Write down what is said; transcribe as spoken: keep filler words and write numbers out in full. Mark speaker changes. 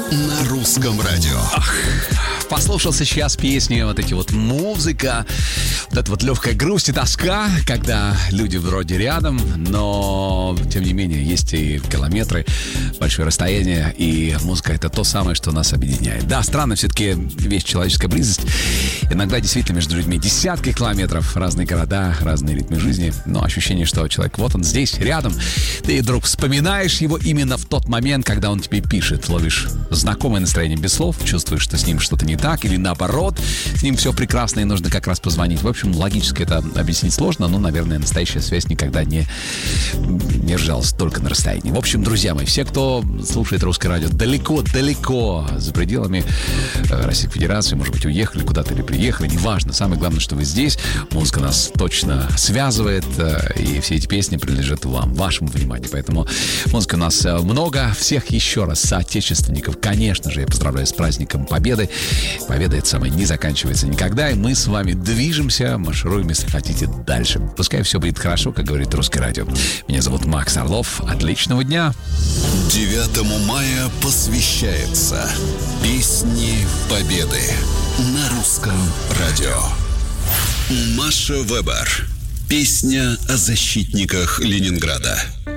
Speaker 1: на русском радио.
Speaker 2: Ах, послушался сейчас песни, вот эти вот музыка, вот эта вот легкая грусть и тоска, когда люди вроде рядом, но тем не менее есть и километры, большое расстояние, и музыка — это то самое, что нас объединяет. Да, странно, все-таки вещь человеческая близость. Иногда действительно между людьми десятки километров, разные города, разные ритмы жизни, но ощущение, что человек вот он здесь, рядом, ты вдруг вспоминаешь его именно в тот момент, когда он тебе пишет, ловишь знакомое настроение без слов, чувствуешь, что с ним что-то не так, или наоборот, с ним все прекрасно, и нужно как раз позвонить. В общем, логически это объяснить сложно, но, наверное, настоящая связь никогда не, не рождалась только на расстоянии. В общем, друзья мои, все, кто слушает русское радио далеко-далеко за пределами Российской Федерации, может быть, уехали куда-то или приехали, неважно. Самое главное, что вы здесь. Музыка нас точно связывает, и все эти песни принадлежат вам, вашему вниманию. Поэтому музыки у нас много. Всех еще раз соотечественников, конечно же, я поздравляю с праздником Победы. Победа — это самое не заканчивается никогда, и мы с вами движемся, маршируем, если хотите, дальше. Пускай все будет хорошо, как говорит русское радио. Меня зовут Макс Орлов. Отличного дня!
Speaker 1: девятому мая посвящается Песни Победы на русском радио. Маша Вебер. Песня о защитниках Ленинграда.